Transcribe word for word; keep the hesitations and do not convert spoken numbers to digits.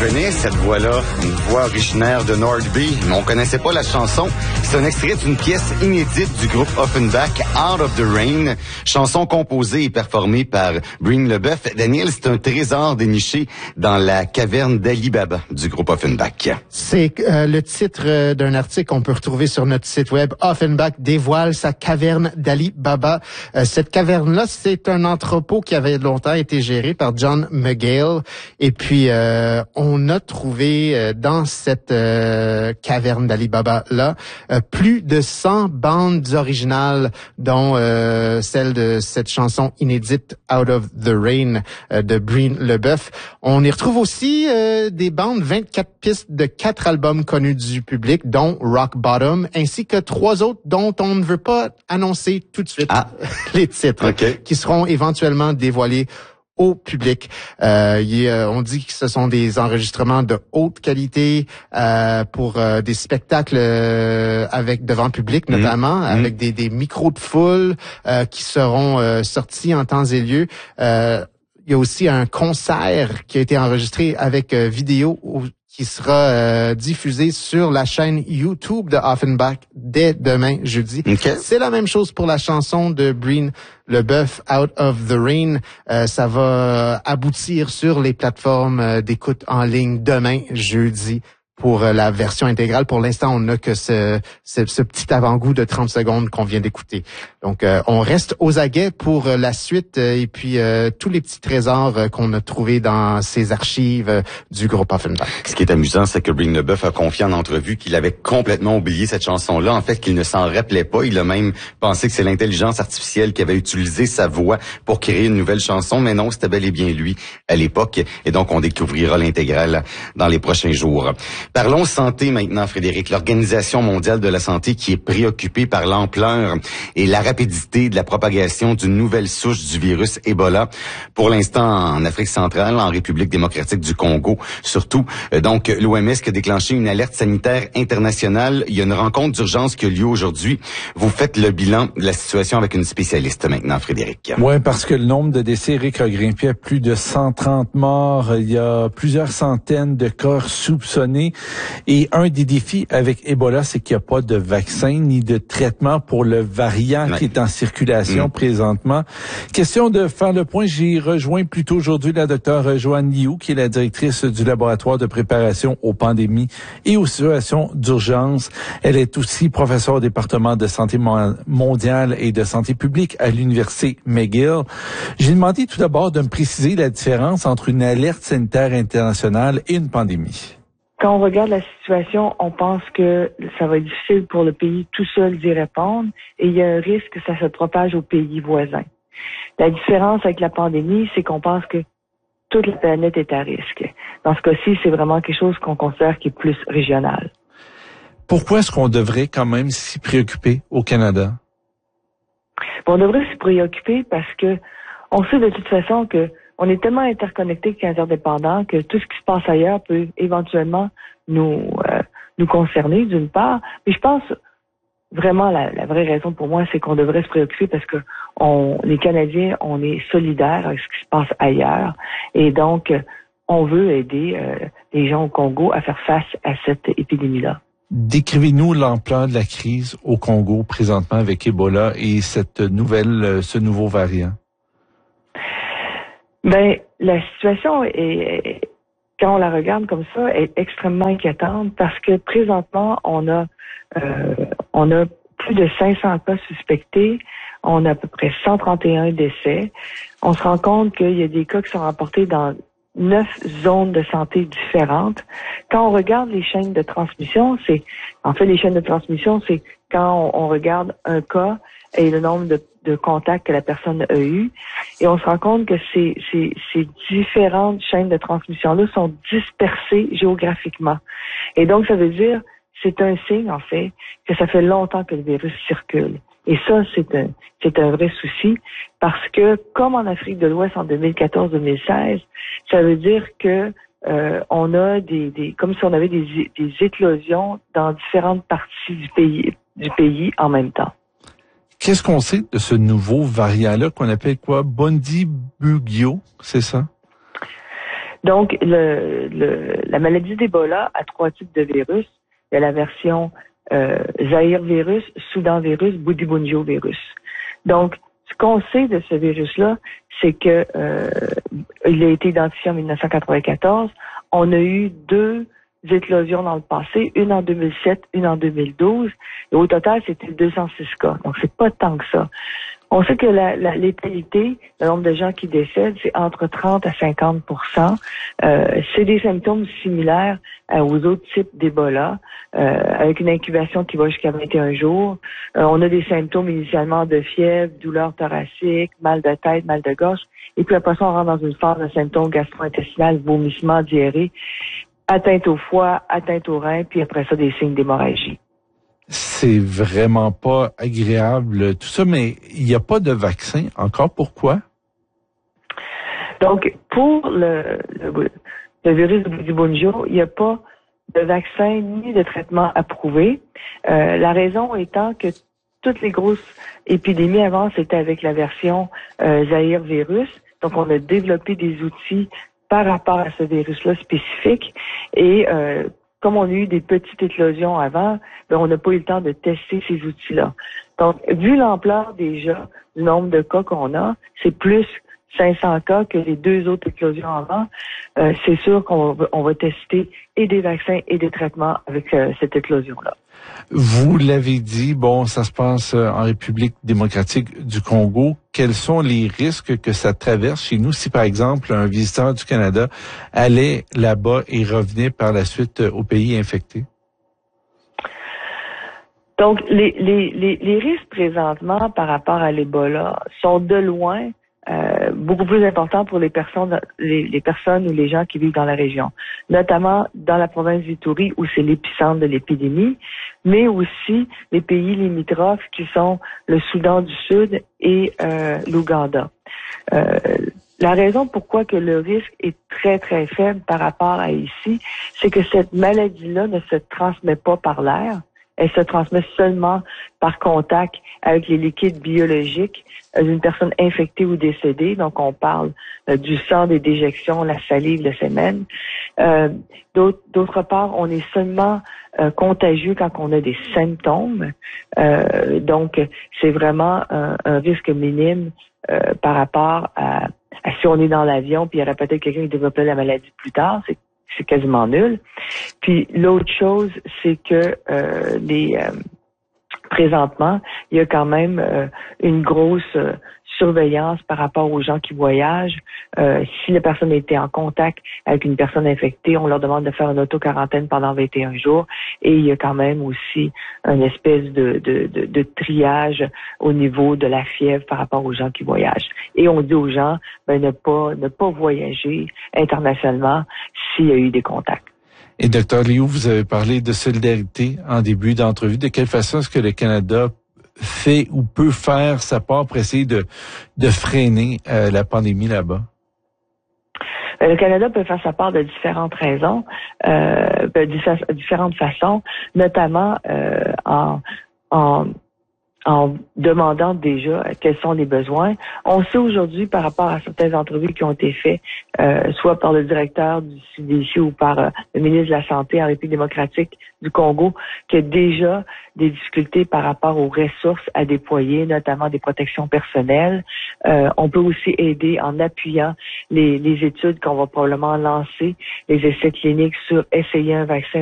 reconnaît cette voix-là, une voix originaire de Nordby, mais on connaissait pas la chanson. C'est un extrait d'une pièce inédite du groupe Offenbach, Out of the Rain, chanson composée et performée par Breen LeBeuf. Daniel, c'est un trésor déniché dans la caverne d'Ali Baba du groupe Offenbach. C'est euh, le titre d'un article qu'on peut retrouver sur notre site web. Offenbach dévoile sa caverne d'Ali Baba. Euh, cette caverne-là, c'est un entrepôt qui avait longtemps été géré par John McGill. Et puis, euh, on a trouvé euh, dans cette euh, caverne d'Ali Baba-là euh, plus de cent bandes originales, dont euh, celle de cette chanson inédite Out of the Rain euh, de Breen LeBeuf. On y retrouve aussi euh, des bandes, vingt-quatre pistes de quatre albums connus du public, dont Rock Bottom, ainsi que trois autres dont on ne veut pas annoncer tout de suite ah. les titres, okay. qui seront éventuellement dévoilés au public. Euh, y a, on dit que ce sont des enregistrements de haute qualité euh, pour euh, des spectacles euh, avec devant public notamment, mmh. avec des, des micros de foule euh, qui seront euh, sortis en temps et lieu. Euh, il y a aussi un concert qui a été enregistré avec euh, vidéo où, qui sera euh, diffusé sur la chaîne YouTube de Offenbach dès demain, jeudi. Okay. C'est la même chose pour la chanson de Breen LeBeuf, Out of the Rain. Euh, ça va aboutir sur les plateformes d'écoute en ligne demain, jeudi, pour la version intégrale. Pour l'instant, on n'a que ce, ce, ce petit avant-goût de trente secondes qu'on vient d'écouter. Donc, euh, on reste aux aguets pour la suite euh, et puis euh, tous les petits trésors euh, qu'on a trouvés dans ces archives euh, du groupe Offenbach. Ce qui est amusant, c'est que Breen LeBeuf a confié en entrevue qu'il avait complètement oublié cette chanson-là. En fait, qu'il ne s'en rappelait pas. Il a même pensé que c'est l'intelligence artificielle qui avait utilisé sa voix pour créer une nouvelle chanson. Mais non, c'était bel et bien lui à l'époque. Et donc, on découvrira l'intégrale dans les prochains jours. Parlons santé maintenant, Frédéric. L'Organisation mondiale de la santé qui est préoccupée par l'ampleur et la rapidité de la propagation d'une nouvelle souche du virus Ebola. Pour l'instant, en Afrique centrale, en République démocratique du Congo, surtout. Donc, l'O M S qui a déclenché une alerte sanitaire internationale. Il y a une rencontre d'urgence qui a lieu aujourd'hui. Vous faites le bilan de la situation avec une spécialiste maintenant, Frédéric. Oui, parce que le nombre de décès a grimpé à plus de cent trente morts. Il y a plusieurs centaines de cas soupçonnés. Et un des défis avec Ebola, c'est qu'il n'y a pas de vaccin ni de traitement pour le variant ouais. qui est en circulation mmh. présentement. Question de faire le point, j'ai rejoint plus tôt aujourd'hui la docteure Joanne Liu, qui est la directrice du laboratoire de préparation aux pandémies et aux situations d'urgence. Elle est aussi professeure au département de santé mondiale et de santé publique à l'université McGill. J'ai demandé tout d'abord de me préciser la différence entre une alerte sanitaire internationale et une pandémie. Quand on regarde la situation, on pense que ça va être difficile pour le pays tout seul d'y répondre et il y a un risque que ça se propage aux pays voisins. La différence avec la pandémie, c'est qu'on pense que toute la planète est à risque. Dans ce cas-ci, c'est vraiment quelque chose qu'on considère qui est plus régional. Pourquoi est-ce qu'on devrait quand même s'y préoccuper au Canada? Bon, on devrait s'y préoccuper parce que on sait de toute façon que on est tellement interconnectés qu'interdépendants que tout ce qui se passe ailleurs peut éventuellement nous euh, nous concerner d'une part. Mais je pense vraiment la, la vraie raison pour moi, c'est qu'on devrait se préoccuper parce que on, les Canadiens, on est solidaires avec ce qui se passe ailleurs et donc on veut aider euh, les gens au Congo à faire face à cette épidémie-là. Décrivez-nous l'ampleur de la crise au Congo présentement avec Ebola et cette nouvelle, ce nouveau variant. Ben, la situation est, quand on la regarde comme ça, est extrêmement inquiétante parce que présentement, on a, euh, on a plus de cinq cents cas suspectés. On a à peu près cent trente et un décès. On se rend compte qu'il y a des cas qui sont rapportés dans neuf zones de santé différentes. Quand on regarde les chaînes de transmission, c'est, en fait, les chaînes de transmission, c'est quand on, on regarde un cas et le nombre de, de contacts que la personne a eu. Et on se rend compte que ces, ces, ces différentes chaînes de transmission-là sont dispersées géographiquement. Et donc, ça veut dire, c'est un signe, en fait, que ça fait longtemps que le virus circule. Et ça, c'est un, c'est un vrai souci parce que, comme en Afrique de l'Ouest en deux mille quatorze deux mille seize, ça veut dire que euh, on a des, des, comme si on avait des, des éclosions dans différentes parties du pays, du pays en même temps. Qu'est-ce qu'on sait de ce nouveau variant-là qu'on appelle quoi? Bundibugyo, c'est ça? Donc, le, le, la maladie d'Ebola a trois types de virus. Il y a la version euh, Zaïre virus, Soudan virus, Bundibugyo virus. Donc, ce qu'on sait de ce virus-là, c'est que euh, il a été identifié en dix-neuf cent quatre-vingt-quatorze. On a eu deux éclosions dans le passé, une en deux mille sept, une en deux mille douze. Et au total, c'était deux cent six cas. Donc, c'est pas tant que ça. On sait que la, la létalité, le nombre de gens qui décèdent, c'est entre trente à cinquante pour cent. Euh, c'est des symptômes similaires euh, aux autres types d'Ebola, euh, avec une incubation qui va jusqu'à vingt et un jours. Euh, on a des symptômes initialement de fièvre, douleur thoracique, mal de tête, mal de gorge. Et puis après ça, on rentre dans une phase de symptômes gastro-intestinales, vomissements, diarrhée, atteinte au foie, atteinte au rein, puis après ça, des signes d'hémorragie. C'est vraiment pas agréable tout ça, mais il n'y a pas de vaccin encore. Pourquoi? Donc, pour le, le, le virus du Bundibugyo, il n'y a pas de vaccin ni de traitement approuvé. Euh, la raison étant que toutes les grosses épidémies avant, c'était avec la version euh, Zaïre virus. Donc, on a développé des outils par rapport à ce virus-là spécifique et euh, comme on a eu des petites éclosions avant, ben on n'a pas eu le temps de tester ces outils-là. Donc, vu l'ampleur déjà du nombre de cas qu'on a, c'est plus cinq cents cas que les deux autres éclosions avant. Euh, c'est sûr qu'on va, on va tester et des vaccins et des traitements avec euh, cette éclosion-là. Vous l'avez dit, bon, ça se passe en République démocratique du Congo. Quels sont les risques que ça traverse chez nous si, par exemple, un visiteur du Canada allait là-bas et revenait par la suite au pays infecté? Donc, les, les, les, les risques présentement par rapport à l'Ebola sont de loin Euh, beaucoup plus important pour les personnes, les, les personnes ou les gens qui vivent dans la région, notamment dans la province d'Ituri où c'est l'épicentre de l'épidémie, mais aussi les pays limitrophes qui sont le Soudan du Sud et euh, l'Ouganda. Euh, la raison pourquoi que le risque est très très faible par rapport à ici, c'est que cette maladie-là ne se transmet pas par l'air. Elle se transmet seulement par contact avec les liquides biologiques d'une personne infectée ou décédée. Donc, on parle euh, du sang, des déjections, la salive, le sémen. Euh, d'autre, d'autre part, on est seulement euh, contagieux quand on a des symptômes. Euh, donc, c'est vraiment un, un risque minime euh, par rapport à, à si on est dans l'avion, puis il y aurait peut-être quelqu'un qui développait la maladie plus tard. C'est c'est quasiment nul. Puis l'autre chose, c'est que euh, les euh, présentement, il y a quand même euh, une grosse euh, surveillance par rapport aux gens qui voyagent. Euh, si la personne a été en contact avec une personne infectée, on leur demande de faire une auto-quarantaine pendant vingt et un jours. Et il y a quand même aussi une espèce de, de, de, de triage au niveau de la fièvre par rapport aux gens qui voyagent. Et on dit aux gens ben, ne pas ne pas voyager internationalement s'il y a eu des contacts. Et docteur Liu, vous avez parlé de solidarité en début d'entrevue. De quelle façon est-ce que le Canada fait ou peut faire sa part pour essayer de, de freiner euh, la pandémie là-bas? Le Canada peut faire sa part de différentes raisons, euh, de différentes façons, notamment euh, en, en en demandant déjà quels sont les besoins. On sait aujourd'hui par rapport à certaines entrevues qui ont été faites, euh, soit par le directeur du C D C ou par euh, le ministre de la Santé en République démocratique du Congo, qu'il y a déjà des difficultés par rapport aux ressources à déployer, notamment des protections personnelles. Euh, on peut aussi aider en appuyant les, les études qu'on va probablement lancer, les essais cliniques sur essayer un vaccin